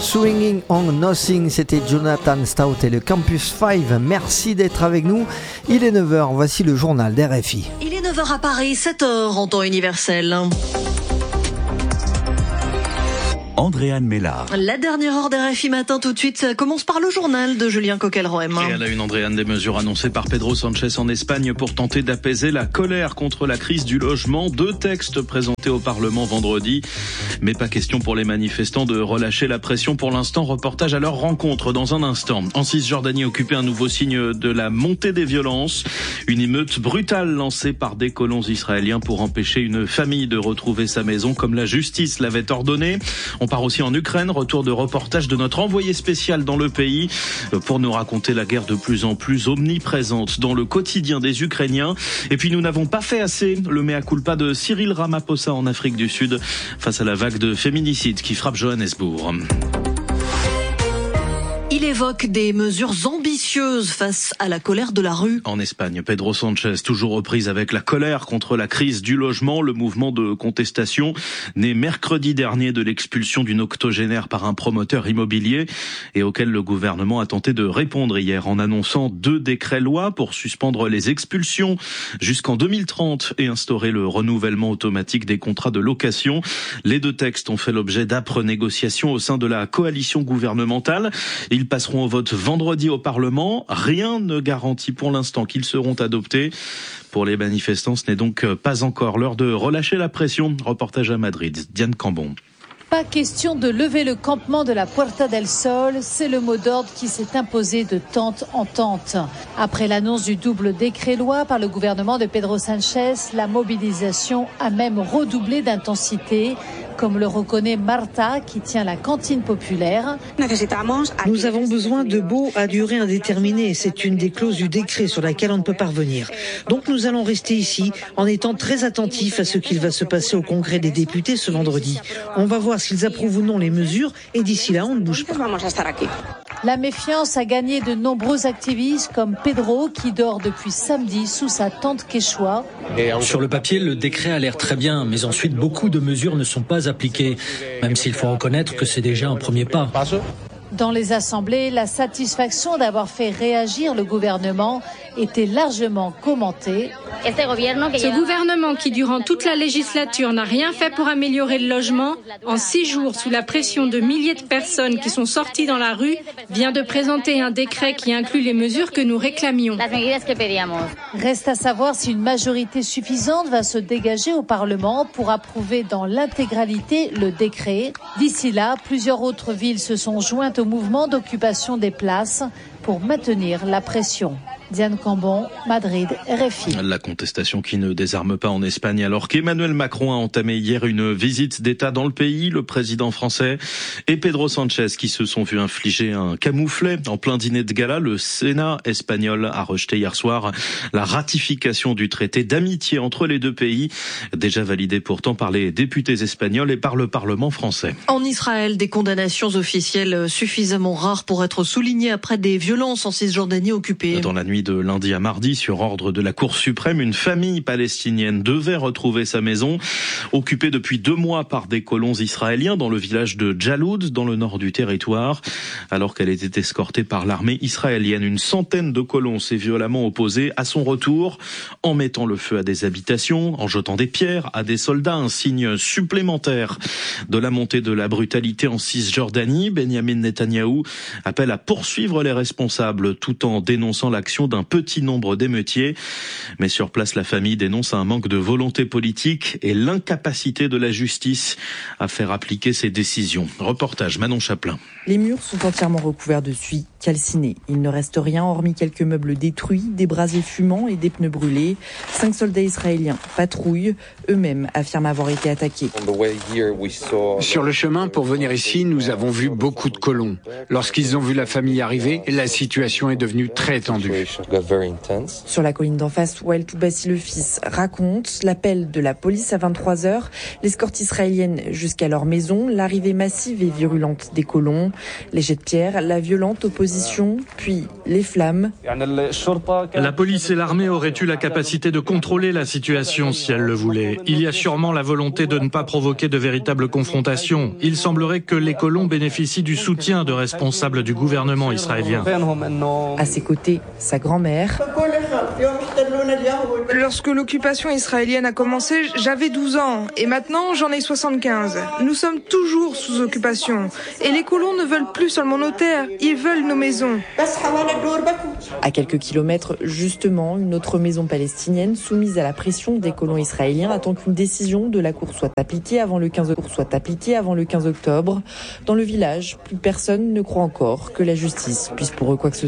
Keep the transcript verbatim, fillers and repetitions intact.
Swinging on Nothing, c'était Jonathan Stout et le Campus cinq. Merci d'être avec nous. Il est neuf heures, voici le journal d'R F I. Il est neuf heures à Paris, sept heures en temps universel. Andréane Mélard. La dernière heure d'R F I matin tout de suite, ça commence par le journal de Julien Coquelroem. Et à la une, Andréane, des mesures annoncées par Pedro Sanchez en Espagne pour tenter d'apaiser la colère contre la crise du logement. Deux textes présentés au Parlement vendredi. Mais pas question pour les manifestants de relâcher la pression pour l'instant. Reportage à leur rencontre dans un instant. En Cisjordanie, occupé un nouveau signe de la montée des violences. Une émeute brutale lancée par des colons israéliens pour empêcher une famille de retrouver sa maison comme la justice l'avait ordonné. On part aussi en Ukraine, retour de reportage de notre envoyé spécial dans le pays pour nous raconter la guerre de plus en plus omniprésente dans le quotidien des Ukrainiens. Et puis nous n'avons pas fait assez, le mea culpa de Cyril Ramaphosa en Afrique du Sud face à la vague de féminicides qui frappe Johannesburg. Il évoque des mesures ambitieuses face à la colère de la rue. En Espagne, Pedro Sanchez, toujours aux prises avec la colère contre la crise du logement. Le mouvement de contestation né mercredi dernier de l'expulsion d'une octogénaire par un promoteur immobilier et auquel le gouvernement a tenté de répondre hier en annonçant deux décrets-lois pour suspendre les expulsions jusqu'en deux mille trente et instaurer le renouvellement automatique des contrats de location. Les deux textes ont fait l'objet d'âpres négociations au sein de la coalition gouvernementale. Ils passeront au vote vendredi au Parlement. Rien ne garantit pour l'instant qu'ils seront adoptés. Pour les manifestants, ce n'est donc pas encore l'heure de relâcher la pression. Reportage à Madrid, Diane Cambon. Pas question de lever le campement de la Puerta del Sol, c'est le mot d'ordre qui s'est imposé de tente en tente. Après l'annonce du double décret-loi par le gouvernement de Pedro Sanchez, la mobilisation a même redoublé d'intensité, comme le reconnaît Marta qui tient la cantine populaire. Nous avons besoin de baux à durée indéterminée. C'est une des clauses du décret sur laquelle on ne peut pas revenir. Donc nous allons rester ici en étant très attentifs à ce qu'il va se passer au Congrès des députés ce vendredi. On va voir s'ils approuvent ou non les mesures et d'ici là, on ne bouge pas. La méfiance a gagné de nombreux activistes comme Pedro qui dort depuis samedi sous sa tente quechua. Sur le papier, le décret a l'air très bien, mais ensuite beaucoup de mesures ne sont pas appliquées, même s'il faut reconnaître que c'est déjà un premier pas. Dans les assemblées, la satisfaction d'avoir fait réagir le gouvernement était largement commentée. Ce gouvernement qui, durant toute la législature, n'a rien fait pour améliorer le logement, en six jours, sous la pression de milliers de personnes qui sont sorties dans la rue, vient de présenter un décret qui inclut les mesures que nous réclamions. Reste à savoir si une majorité suffisante va se dégager au Parlement pour approuver dans l'intégralité le décret. D'ici là, plusieurs autres villes se sont jointes au mouvement d'occupation des places pour maintenir la pression. Diane Cambon, Madrid, R F I. La contestation qui ne désarme pas en Espagne alors qu'Emmanuel Macron a entamé hier une visite d'État dans le pays. Le président français et Pedro Sanchez qui se sont vus infliger un camouflet en plein dîner de gala. Le Sénat espagnol a rejeté hier soir la ratification du traité d'amitié entre les deux pays, déjà validé pourtant par les députés espagnols et par le Parlement français. En Israël, des condamnations officielles suffisamment rares pour être soulignées après des violences en Cisjordanie occupée. Dans la nuit de lundi à mardi, sur ordre de la Cour suprême, une famille palestinienne devait retrouver sa maison, occupée depuis deux mois par des colons israéliens dans le village de Jaloud, dans le nord du territoire. Alors qu'elle était escortée par l'armée israélienne, une centaine de colons s'est violemment opposée à son retour, en mettant le feu à des habitations, en jetant des pierres à des soldats, un signe supplémentaire de la montée de la brutalité en Cisjordanie. Benjamin Netanyahou appelle à poursuivre les responsables tout en dénonçant l'action d'un petit nombre d'émeutiers. Mais sur place, la famille dénonce un manque de volonté politique et l'incapacité de la justice à faire appliquer ses décisions. Reportage Manon Chaplin. Les murs sont entièrement recouverts de suie, calcinés. Il ne reste rien hormis quelques meubles détruits, des brasiers fumants et des pneus brûlés. Cinq soldats israéliens patrouillent. Eux-mêmes affirment avoir été attaqués. Sur le chemin pour venir ici, nous avons vu beaucoup de colons. Lorsqu'ils ont vu la famille arriver, la situation est devenue très tendue. Sur la colline d'en face, Wael Toubassi le fils raconte l'appel de la police à vingt-trois heures, l'escorte israélienne jusqu'à leur maison, l'arrivée massive et virulente des colons, les jets de pierre, la violente opposition, puis les flammes. La police et l'armée auraient eu la capacité de contrôler la situation si elles le voulaient. Il y a sûrement la volonté de ne pas provoquer de véritables confrontations. Il semblerait que les colons bénéficient du soutien de responsables du gouvernement israélien. À ses côtés, sa grand-mère. Lorsque l'occupation israélienne a commencé, j'avais douze ans et maintenant j'en ai soixante-quinze. Nous sommes toujours sous occupation et les colons ne veulent plus seulement nos terres, ils veulent nos maisons. À quelques kilomètres, justement, une autre maison palestinienne soumise à la pression des colons israéliens attend qu'une décision de la Cour soit appliquée avant le quinze, soit appliquée avant le quinze octobre. Dans le village, plus personne ne croit encore que la justice puisse pour eux quoi que ce soit.